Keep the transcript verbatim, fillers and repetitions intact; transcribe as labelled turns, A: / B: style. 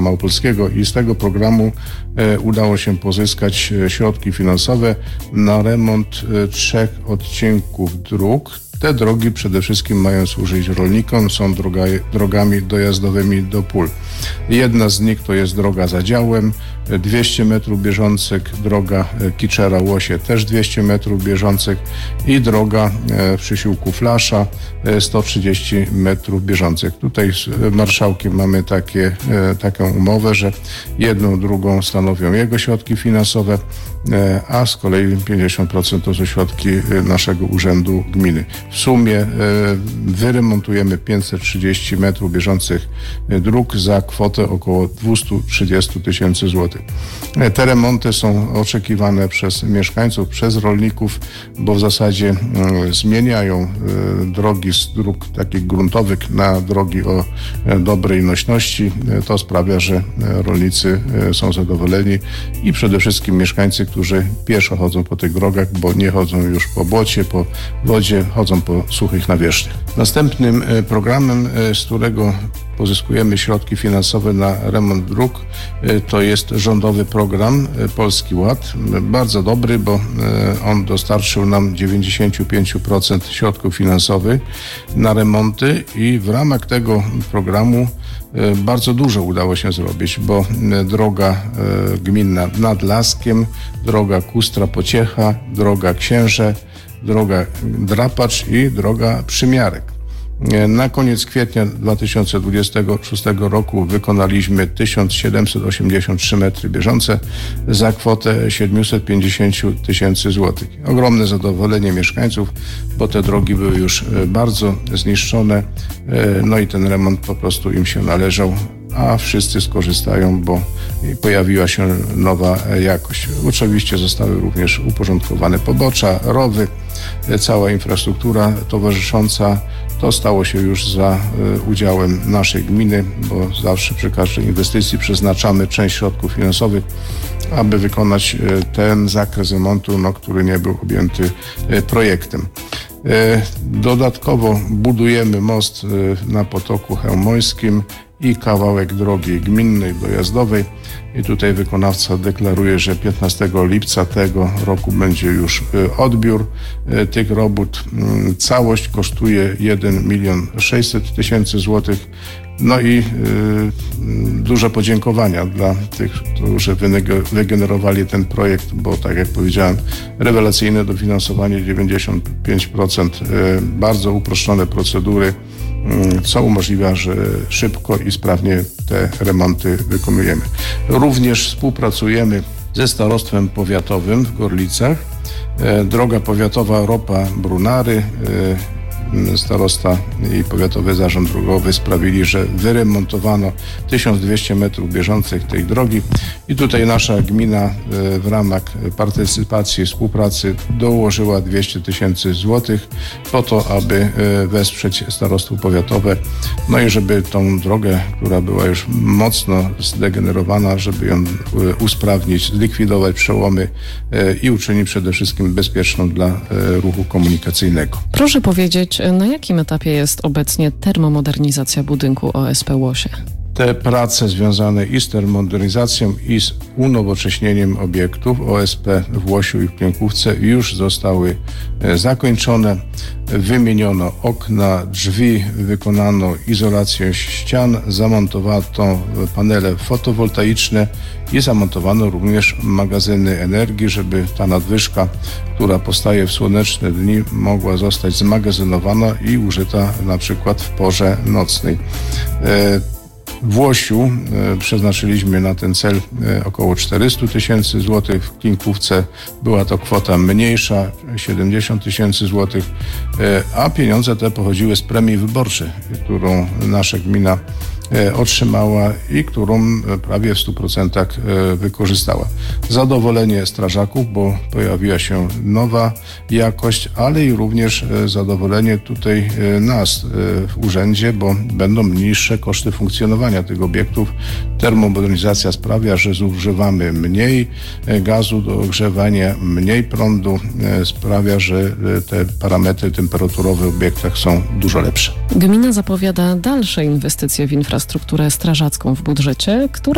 A: Małopolskiego i z tego programu e, udało się pozyskać e, środki finansowe na remont e, trzech odcinków dróg. Te drogi przede wszystkim mają służyć rolnikom, są droga, drogami dojazdowymi do pól. Jedna z nich to jest droga za działem, dwieście metrów bieżących, droga Kiczera-Łosie też dwieście metrów bieżących i droga w przysiłku Flasza sto trzydzieści metrów bieżących. Tutaj z marszałkiem mamy takie, taką umowę, że jedną, drugą stanowią jego środki finansowe, a z kolei pięćdziesiąt procent to są środki naszego urzędu gminy. W sumie wyremontujemy pięćset trzydzieści metrów bieżących dróg za kwotę około dwieście trzydzieści tysięcy złotych. Te remonty są oczekiwane przez mieszkańców, przez rolników, bo w zasadzie zmieniają drogi z dróg takich gruntowych na drogi o dobrej nośności. To sprawia, że rolnicy są zadowoleni i przede wszystkim mieszkańcy, którzy pieszo chodzą po tych drogach, bo nie chodzą już po błocie, po wodzie, chodzą po suchych nawierzchniach. Następnym programem, z którego pozyskujemy środki finansowe na remont dróg, to jest rządowy program Polski Ład. Bardzo dobry, bo on dostarczył nam dziewięćdziesiąt pięć procent środków finansowych na remonty i w ramach tego programu bardzo dużo udało się zrobić, bo droga gminna nad Laskiem, droga Kustra-Pociecha, droga Księże, droga Drapacz i droga Przymiarek. Na koniec kwietnia dwa tysiące dwudziestego szóstego roku wykonaliśmy tysiąc siedemset osiemdziesiąt trzy metry bieżące za kwotę siedemset pięćdziesiąt tysięcy złotych. Ogromne zadowolenie mieszkańców, bo te drogi były już bardzo zniszczone, no i ten remont po prostu im się należał, a wszyscy skorzystają, bo pojawiła się nowa jakość. Oczywiście zostały również uporządkowane pobocza, rowy, cała infrastruktura towarzysząca. To stało się już za udziałem naszej gminy, bo zawsze przy każdej inwestycji przeznaczamy część środków finansowych, aby wykonać ten zakres remontu, no, który nie był objęty projektem. Dodatkowo budujemy most na Potoku Chełmońskim i kawałek drogi gminnej dojazdowej. I tutaj wykonawca deklaruje, że piętnastego lipca tego roku będzie już odbiór tych robót. Całość kosztuje jeden milion sześćset tysięcy złotych. No i y, duże podziękowania dla tych, którzy wygenerowali ten projekt, bo tak jak powiedziałem, rewelacyjne dofinansowanie dziewięćdziesiąt pięć procent, y, bardzo uproszczone procedury, y, co umożliwia, że szybko i sprawnie te remonty wykonujemy. Również współpracujemy ze starostwem powiatowym w Gorlicach. Y, droga powiatowa Ropa-Brunary, y, Starosta i Powiatowy Zarząd Drogowy sprawili, że wyremontowano tysiąc dwieście metrów bieżących tej drogi i tutaj nasza gmina w ramach partycypacji, współpracy dołożyła dwieście tysięcy złotych po to, aby wesprzeć starostwo powiatowe, no i żeby tą drogę, która była już mocno zdegenerowana, żeby ją usprawnić, zlikwidować przełomy i uczynić przede wszystkim bezpieczną dla ruchu komunikacyjnego.
B: Proszę powiedzieć, na jakim etapie jest obecnie termomodernizacja budynku O S P Łosie?
A: Te prace związane i z termomodernizacją, i z unowocześnieniem obiektów O S P w Łosiu i w Klękówce już zostały zakończone. Wymieniono okna, drzwi, wykonano izolację ścian, zamontowano panele fotowoltaiczne i zamontowano również magazyny energii, żeby ta nadwyżka, która powstaje w słoneczne dni, mogła zostać zmagazynowana i użyta na przykład w porze nocnej. W Łosiu e, przeznaczyliśmy na ten cel e, około czterysta tysięcy złotych, w Klinkówce była to kwota mniejsza, siedemdziesiąt tysięcy złotych, e, a pieniądze te pochodziły z premii wyborczej, którą nasza gmina e, otrzymała i którą prawie w stu procentach e, wykorzystała. Zadowolenie strażaków, bo pojawiła się nowa jakość, ale i również e, zadowolenie tutaj e, nas e, w urzędzie, bo będą niższe koszty funkcjonowania tych obiektów. Termomodernizacja sprawia, że zużywamy mniej gazu do ogrzewania, mniej prądu, sprawia, że te parametry temperaturowe w obiektach są dużo lepsze.
B: Gmina zapowiada dalsze inwestycje w infrastrukturę strażacką w budżecie, które